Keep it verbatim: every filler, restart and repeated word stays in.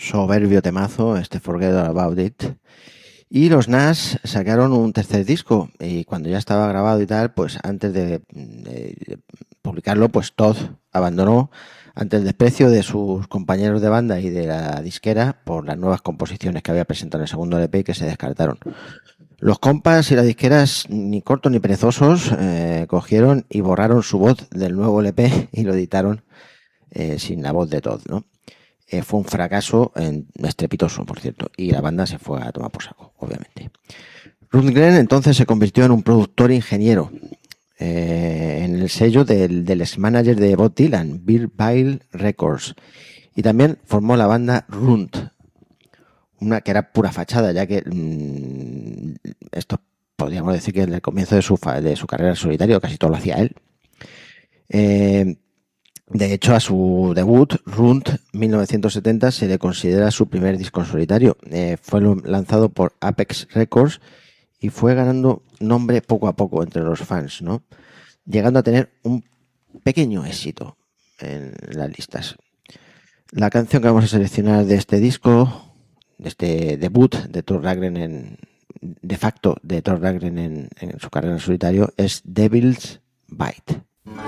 soberbio temazo, este Forget All About It. Y los Nas sacaron un tercer disco y cuando ya estaba grabado y tal, pues antes de, de publicarlo, pues Todd abandonó ante el desprecio de sus compañeros de banda y de la disquera por las nuevas composiciones que había presentado en el segundo L P y que se descartaron. Los compas y las disqueras, ni cortos ni perezosos, eh, cogieron y borraron su voz del nuevo L P y lo editaron eh, sin la voz de Todd, ¿no? Eh, fue un fracaso en, estrepitoso, por cierto, y la banda se fue a tomar por saco, obviamente. Rundgren entonces se convirtió en un productor ingeniero eh, en el sello del, del ex-manager de Bob Dylan, Bill Bile Records, y también formó la banda Rund, una que era pura fachada, ya que mmm, esto podríamos decir que en el comienzo de su, de su carrera en solitario casi todo lo hacía él. Eh, De hecho, a su debut, Rund, mil novecientos setenta, se le considera su primer disco en solitario. Eh, fue lanzado por Apex Records y fue ganando nombre poco a poco entre los fans, ¿no? Llegando a tener un pequeño éxito en las listas. La canción que vamos a seleccionar de este disco, de este debut de Todd Rundgren, en, de facto de Todd Rundgren en, en su carrera en solitario, es Devil's Bite.